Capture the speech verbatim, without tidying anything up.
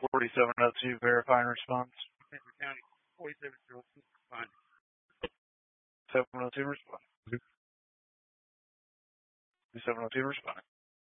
forty-seven oh two, verifying response. County, forty-seven oh two, fine. seven oh two, respond. seven oh two, respond.